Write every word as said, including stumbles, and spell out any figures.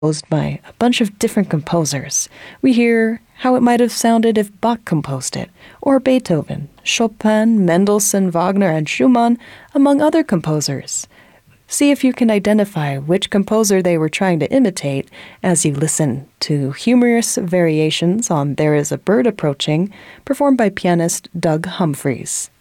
composed by a bunch of different composers. We hear how it might have sounded if Bach composed it, or Beethoven, Chopin, Mendelssohn, Wagner, and Schumann, among other composers. See if you can identify which composer they were trying to imitate as you listen to humorous variations on There Is a Bird Approaching, performed by pianist Doug Humphreys.